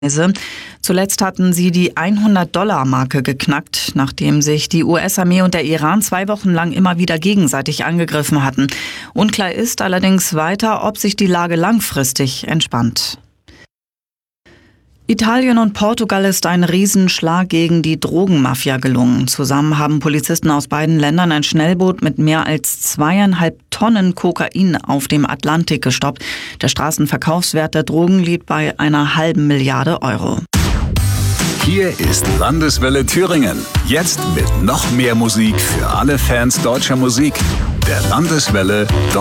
Zuletzt hatten sie die 100-Dollar-Marke geknackt, nachdem sich die US-Armee und der Iran 2 Wochen lang immer wieder gegenseitig angegriffen hatten. Unklar ist allerdings weiter, ob sich die Lage langfristig entspannt. Italien und Portugal ist ein Riesenschlag gegen die Drogenmafia gelungen. Zusammen haben Polizisten aus beiden Ländern ein Schnellboot mit mehr als 2,5 Tonnen Kokain auf dem Atlantik gestoppt. Der Straßenverkaufswert der Drogen liegt bei einer halben Milliarde Euro. Hier ist Landeswelle Thüringen. Jetzt mit noch mehr Musik für alle Fans deutscher Musik. Der Landeswelle